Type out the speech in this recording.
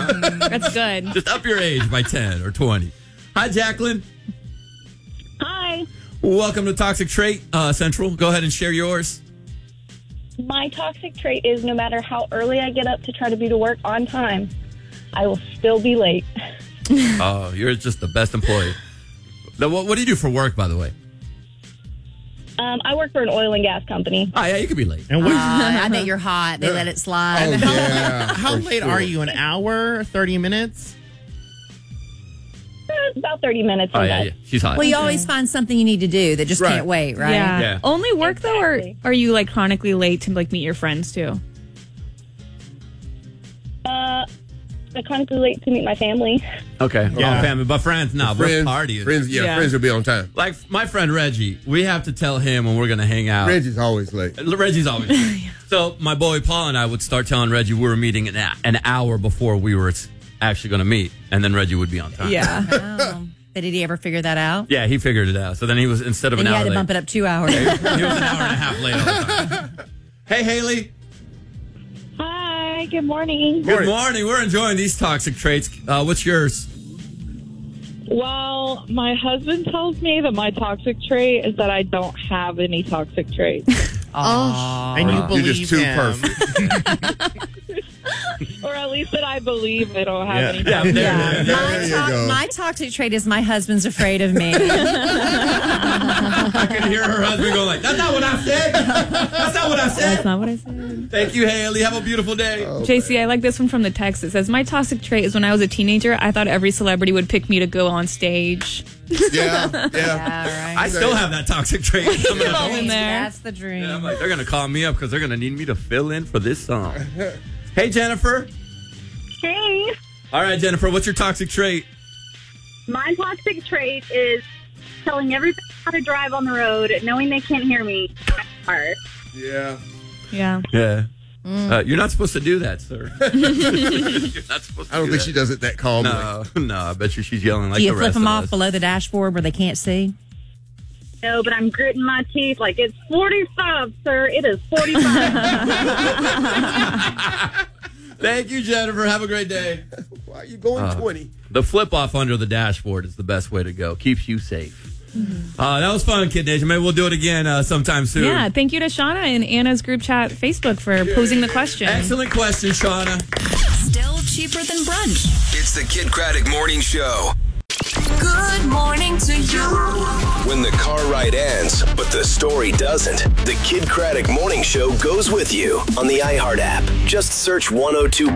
That's good. Just up your age by 10 or 20. Hi, Jacqueline. Hi. Welcome to Toxic Trait Central. Go ahead and share yours. My toxic trait is no matter how early I get up to try to be to work on time, I will still be late. Oh, you're just the best employee. Now, what do you do for work, by the way? I work for an oil and gas company. Oh, yeah, you could be late. And I bet you're hot. They let it slide. how late are you? An hour? 30 minutes? About 30 minutes. Oh, yeah. She's hot. Well, you always find something you need to do that just can't wait, right? Yeah. Only work, though, or are you, like, chronically late to, like, meet your friends, too? I'm chronically late to meet my family. Okay. Yeah. Family, but friends, no. We're partying. Friends will be on time. Like my friend Reggie, we have to tell him when we're going to hang out. Reggie's always late. Reggie's always late. So my boy Paul and I would start telling Reggie we were meeting an hour before we were actually going to meet, and then Reggie would be on time. Yeah. Oh. But did he ever figure that out? Yeah, he figured it out. So then he was, instead of Then an he hour had to late, bump it up 2 hours. he was an hour and a half late all the time. Hey, Haley. Hi, good morning. Good morning. We're enjoying these toxic traits. What's yours? Well, my husband tells me that my toxic trait is that I don't have any toxic traits. And you believe You're just too him. perfect. Or at least that I believe I don't have any. Yeah, there you go. My toxic trait is my husband's afraid of me. I can hear her husband going like, "That's not what I said. That's not what I said." That's not what I said. Thank you, Haley. Have a beautiful day. JC, I like this one from the text. It says, my toxic trait is when I was a teenager, I thought every celebrity would pick me to go on stage. Yeah. Right. I still have that toxic trait. I'm an adult. in there. That's the dream. Yeah, I'm like, they're going to call me up because they're going to need me to fill in for this song. Hey, Jennifer. Hey. All right, Jennifer, what's your toxic trait? My toxic trait is telling everybody how to drive on the road, knowing they can't hear me. Yeah. Yeah. Yeah. You're not supposed to do that, sir. You're not supposed to I don't do think that. she does it that calmly. No, I bet you she's yelling like Do you the flip rest them of off us. below the dashboard where they can't see? No, but I'm gritting my teeth like it's 45, sir. It is 45. Thank you, Jennifer. Have a great day. Why are you going 20? The flip off under the dashboard is the best way to go. Keeps you safe. That was fun, Kid Nation. Maybe we'll do it again sometime soon. Yeah, thank you to Shauna and Anna's group chat Facebook for posing the question. Excellent question, Shauna. Still cheaper than brunch. It's the Kid Craddock Morning Show. Good morning to you. When the car ride ends, but the story doesn't, the Kid Craddock Morning Show goes with you on the iHeart app. Just search 102.9